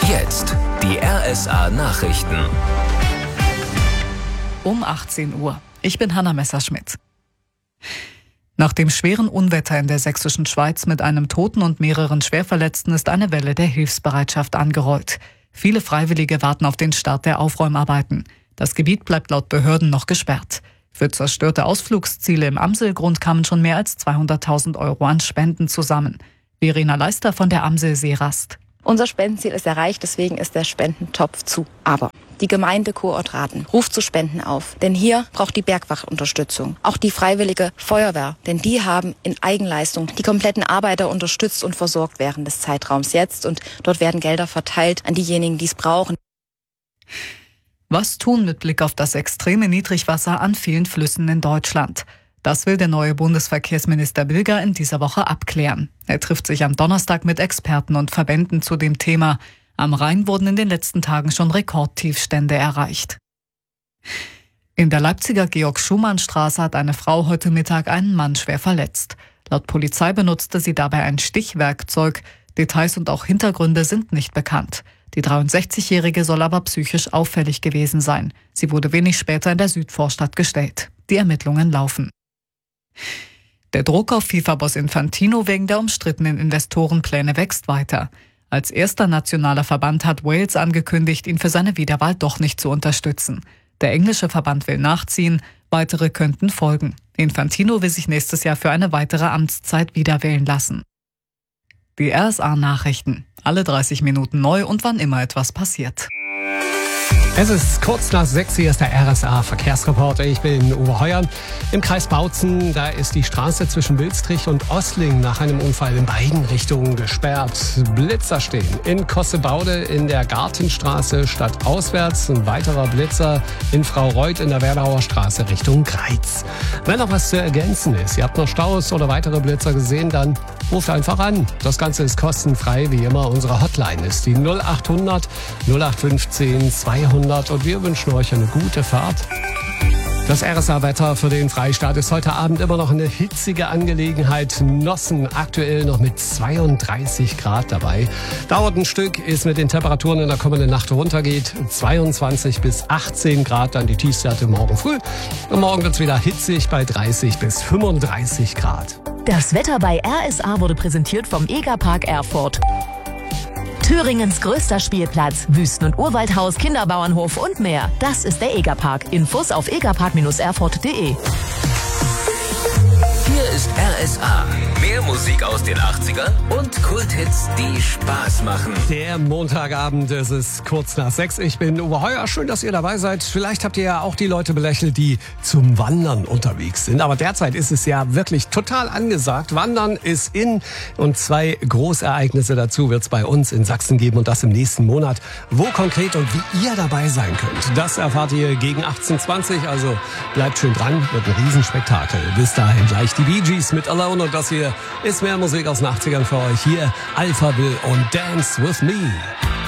Jetzt die RSA Nachrichten. Um 18 Uhr. Ich bin Hanna Messerschmidt. Nach dem schweren Unwetter in der sächsischen Schweiz mit einem Toten und mehreren Schwerverletzten ist eine Welle der Hilfsbereitschaft angerollt. Viele Freiwillige warten auf den Start der Aufräumarbeiten. Das Gebiet bleibt laut Behörden noch gesperrt. Für zerstörte Ausflugsziele im Amselgrund kamen schon mehr als 200.000 Euro an Spenden zusammen. Verena Leister von der Amsel-Seerast. Unser Spendenziel ist erreicht, deswegen ist der Spendentopf zu. Aber die Gemeinde Kurortraten ruft zu Spenden auf. Denn hier braucht die Bergwacht Unterstützung. Auch die Freiwillige Feuerwehr. Denn die haben in Eigenleistung die kompletten Arbeiter unterstützt und versorgt während des Zeitraums jetzt. Und dort werden Gelder verteilt an diejenigen, die es brauchen. Was tun mit Blick auf das extreme Niedrigwasser an vielen Flüssen in Deutschland? Das will der neue Bundesverkehrsminister Bilger in dieser Woche abklären. Er trifft sich am Donnerstag mit Experten und Verbänden zu dem Thema. Am Rhein wurden in den letzten Tagen schon Rekordtiefstände erreicht. In der Leipziger Georg-Schumann-Straße hat eine Frau heute Mittag einen Mann schwer verletzt. Laut Polizei benutzte sie dabei ein Stichwerkzeug. Details und auch Hintergründe sind nicht bekannt. Die 63-Jährige soll aber psychisch auffällig gewesen sein. Sie wurde wenig später in der Südvorstadt gestellt. Die Ermittlungen laufen. Der Druck auf FIFA-Boss Infantino wegen der umstrittenen Investorenpläne wächst weiter. Als erster nationaler Verband hat Wales angekündigt, ihn für seine Wiederwahl doch nicht zu unterstützen. Der englische Verband will nachziehen, weitere könnten folgen. Infantino will sich nächstes Jahr für eine weitere Amtszeit wiederwählen lassen. Die RSA-Nachrichten. Alle 30 Minuten neu und wann immer etwas passiert. Es ist kurz nach 6, hier ist der RSA-Verkehrsreporter. Ich bin Uwe Heuer. Im Kreis Bautzen, da ist die Straße zwischen Wilstrich und Ossling nach einem Unfall in beiden Richtungen gesperrt. Blitzer stehen in Kossebaude in der Gartenstraße stadtauswärts. Ein weiterer Blitzer in Fraureuth in der Werdauer Straße Richtung Greiz. Wenn noch was zu ergänzen ist, ihr habt noch Staus oder weitere Blitzer gesehen, dann ruft einfach an. Das Ganze ist kostenfrei, wie immer. Unsere Hotline ist die 0800 0815 200 und wir wünschen euch eine gute Fahrt. Das RSA-Wetter für den Freistaat ist heute Abend immer noch eine hitzige Angelegenheit. Nossen aktuell noch mit 32 Grad dabei. Dauert ein Stück, ist mit den Temperaturen in der kommenden Nacht runtergeht. 22 bis 18 Grad, dann die Tiefstwerte morgen früh. Und morgen wird es wieder hitzig bei 30 bis 35 Grad. Das Wetter bei RSA wurde präsentiert vom Egerpark Erfurt. Thüringens größter Spielplatz, Wüsten- und Urwaldhaus, Kinderbauernhof und mehr. Das ist der Egerpark. Infos auf egerpark-erfurt.de. Hier ist RSA. Mehr Musik aus den 80ern und Kulthits, die Spaß machen. Der Montagabend, es ist kurz nach 6. Ich bin Uwe Heuer. Schön, dass ihr dabei seid. Vielleicht habt ihr ja auch die Leute belächelt, die zum Wandern unterwegs sind. Aber derzeit ist es ja wirklich total angesagt. Wandern ist in und 2 Großereignisse dazu wird es bei uns in Sachsen geben und das im nächsten Monat. Wo konkret und wie ihr dabei sein könnt, das erfahrt ihr gegen 18:20. Also bleibt schön dran, wird ein Riesenspektakel. Bis dahin gleich die Bee Gees mit Alone und das hier ist mehr Musik aus den 80ern für euch. Hier Alphaville und Dance With Me.